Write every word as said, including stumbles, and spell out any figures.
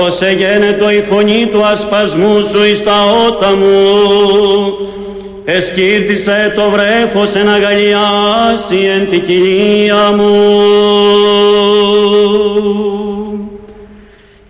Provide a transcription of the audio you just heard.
Ως εγένετο η φωνή του ασπασμού σου εις τα ότα μου, εσκύρτισε το βρέφος εν αγαλιάσει εν τη κοιλία μου.